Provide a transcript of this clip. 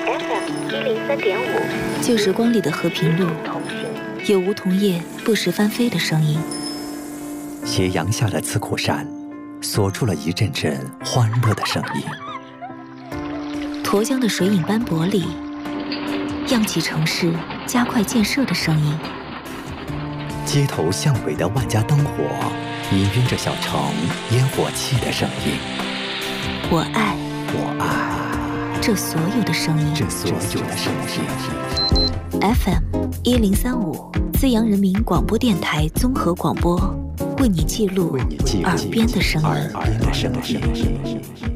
FM103.5，旧时光里的和平路，有梧桐叶不时翻飞的声音。 斜阳下的刺库山，锁出了一阵阵欢乐的声音。 沱江的水影斑驳里，漾起城市加快建设的声音。 街头巷尾的万家灯火，氤氲着小城烟火气的声音。 我爱这所有的声音。FM1035，资阳人民广播电台综合广播，为你记录耳边的声音。